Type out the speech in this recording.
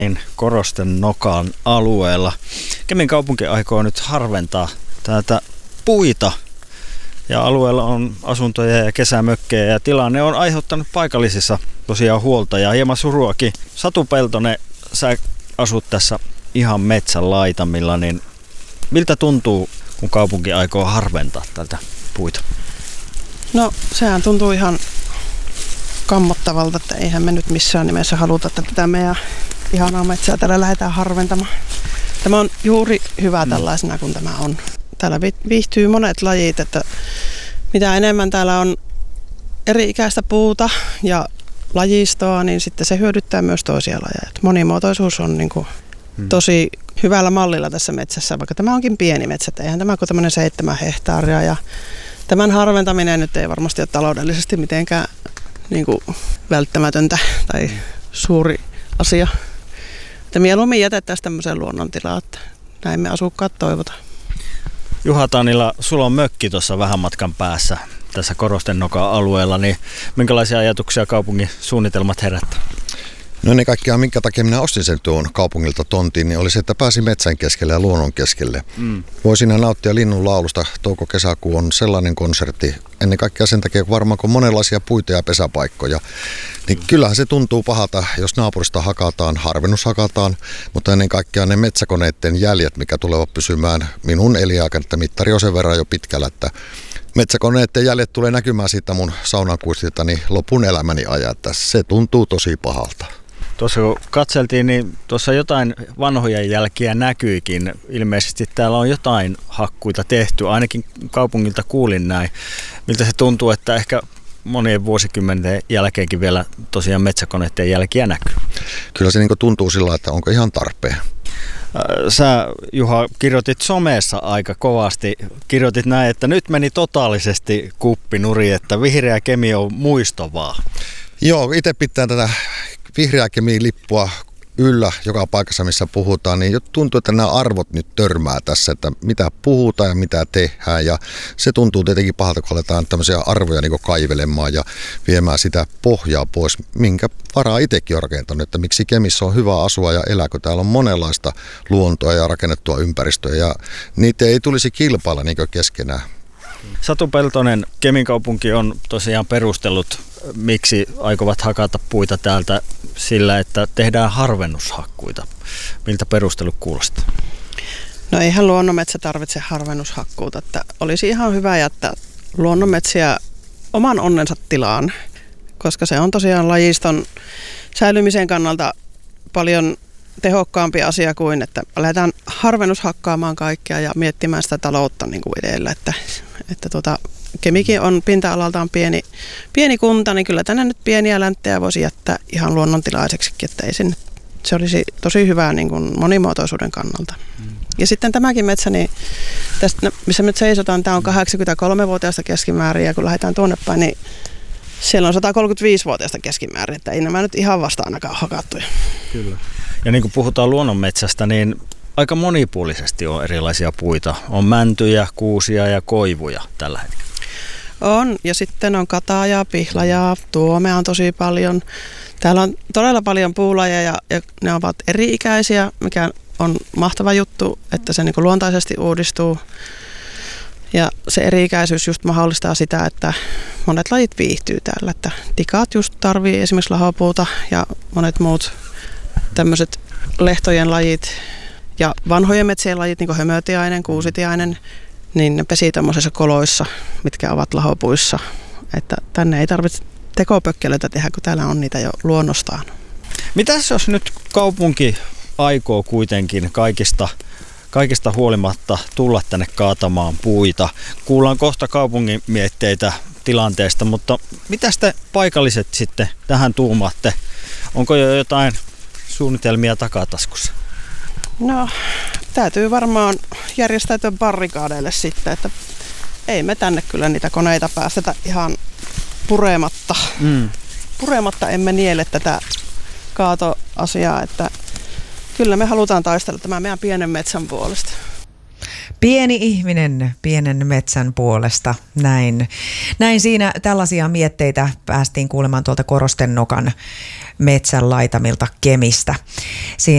Korosten nokan alueella. Kemin kaupunki aikoo nyt harventaa täältä puita ja alueella on asuntoja ja kesämökkejä ja tilanne on aiheuttanut paikallisissa tosiaan huolta ja hieman suruakin. Satu Peltonen, sä asut tässä ihan metsän laitamilla, niin miltä tuntuu, kun kaupunki aikoo harventaa tältä puita? No sehän tuntuu ihan kammottavalta, että eihän me nyt missään nimessä haluta, että tätä meidän ihanaa metsää täällä lähdetään harventamaan. Tämä on juuri hyvä tällaisena kuin tämä on. Täällä viihtyy monet lajit, että mitä enemmän täällä on eri-ikäistä puuta ja lajistoa, niin sitten se hyödyttää myös toisia lajeja. Monimuotoisuus on niin kuin tosi hyvällä mallilla tässä metsässä, vaikka tämä onkin pieni metsä. Eihän tämä kuin tämmöinen 7 hehtaaria ja tämän harventaminen nyt ei varmasti ole taloudellisesti mitenkään niin kuin välttämätöntä tai suuri asia. Että mieluummin jätettäisiin tämmöiseen luonnontilaan, että näin me asukkaat toivotaan. Juha Tanila, sulla on mökki tuossa vähän matkan päässä tässä Korosten nokan alueella, niin minkälaisia ajatuksia kaupungin suunnitelmat herättää? No ennen kaikkea, minkä takia minä ostin sen tuon kaupungilta tontin, niin oli se, että pääsin metsän keskelle ja luonnon keskelle. Voisin nauttia linnun laulusta. Touko-kesäkuu on sellainen konsertti, ennen kaikkea sen takia, varmaan kun monenlaisia puita ja pesäpaikkoja, niin kyllähän se tuntuu pahalta, jos naapurista hakataan, harvennus hakataan, mutta ennen kaikkea ne metsäkoneiden jäljet, mikä tulevat pysymään minun eliaikana, että mittari on sen verran jo pitkällä, että metsäkoneiden jäljet tulee näkymään siitä mun saunankuistiltani lopun elämäni ajan, että se tuntuu tosi pahalta. Tuossa kun katseltiin, niin tuossa jotain vanhoja jälkiä näkyykin. Ilmeisesti täällä on jotain hakkuita tehty, ainakin kaupungilta kuulin näin. Miltä se tuntuu, että ehkä monien vuosikymmenten jälkeenkin vielä tosiaan metsäkoneiden jälkiä näkyy? Kyllä se niin tuntuu sillä, että onko ihan tarpeen. Sä, Juha, kirjoitit somessa aika kovasti. Kirjoitit näin, että nyt meni totaalisesti kuppinuri, että vihreä Kemi on muistovaa. Joo, itse pitää tätä vihreä Kemin lippua yllä joka paikassa, missä puhutaan, niin tuntuu, että nämä arvot nyt törmää tässä, että mitä puhutaan ja mitä tehdään. Ja se tuntuu tietenkin pahalta, kun aletaan tämmöisiä arvoja niin kaivelemaan ja viemään sitä pohjaa pois, minkä varaa itsekin on rakentanut, että miksi Kemissä on hyvä asua ja elää, kun täällä on monenlaista luontoa ja rakennettua ympäristöä ja niitä ei tulisi kilpailla niin keskenään. Satu Peltonen, Kemin kaupunki on tosiaan perustellut, miksi aikovat hakata puita täältä sillä, että tehdään harvennushakkuita. Miltä perustelu kuulostaa? No eihän luonnonmetsä tarvitse harvennushakkuuta, että olisi ihan hyvä jättää luonnonmetsiä oman onnensa tilaan, koska se on tosiaan lajiston säilymisen kannalta paljon tehokkaampi asia kuin, että lähdetään harvennushakkaamaan kaikkea ja miettimään sitä taloutta niin kuin edellä, että Kemikin on pinta-alaltaan pieni kunta, niin kyllä tänne nyt pieniä länttejä voisi jättää ihan luonnontilaiseksikin, että ei se olisi tosi hyvä niin kuin monimuotoisuuden kannalta. Ja sitten tämäkin metsä, niin tästä, missä nyt seisotaan, tämä on 83-vuotiaasta keskimäärin ja kun lähdetään tuonne päin, niin siellä on 135-vuotiaasta keskimäärin, että ei nämä nyt ihan vasta ainakaan hakattuja. Kyllä. Ja niin kuin puhutaan luonnonmetsästä, niin aika monipuolisesti on erilaisia puita. On mäntyjä, kuusia ja koivuja tällä hetkellä. On, ja sitten on katajaa, pihlajaa, tuomea on tosi paljon. Täällä on todella paljon puulajeja ja ne ovat eri-ikäisiä, mikä on mahtava juttu, että se niin kuin luontaisesti uudistuu. Ja se eri-ikäisyys just mahdollistaa sitä, että monet lajit viihtyy täällä. Että tikaat just tarvii esimerkiksi lahopuuta ja monet muut tämmöiset lehtojen lajit ja vanhojen metsien lajit, niin kuin hömötiainen, kuusitiainen, niin ne pesii tämmöisissä koloissa, mitkä ovat lahopuissa. Että tänne ei tarvitse tekopökkeleitä tehdä, kun täällä on niitä jo luonnostaan. Mitäs jos nyt kaupunki aikoo kuitenkin kaikista huolimatta tulla tänne kaatamaan puita? Kuullaan kohta kaupungin mietteitä tilanteesta, mutta mitäs te paikalliset sitten tähän tuumaatte? Onko jo jotain suunnitelmia takataskussa? No, täytyy varmaan järjestäytyä barrikaadeille sitten, että ei me tänne kyllä niitä koneita päästetä ihan purematta. Purematta emme niele tätä kaatoasiaa, että kyllä me halutaan taistella tämän meidän pienen metsän puolesta. Pieni ihminen pienen metsän puolesta, näin siinä tällaisia mietteitä päästiin kuulemaan tuolta Korosten nokan metsän laitamilta Kemistä.